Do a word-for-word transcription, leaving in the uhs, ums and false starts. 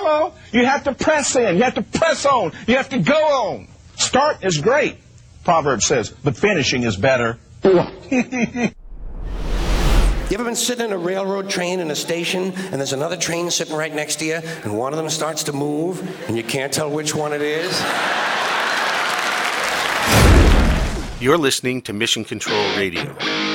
on. You have to press in. You have to press on. You have to go on. Start is great, Proverbs says, but finishing is better. You ever been sitting in a railroad train in a station, and there's another train sitting right next to you, and one of them starts to move, and you can't tell which one it is? You're listening to Mission Control Radio.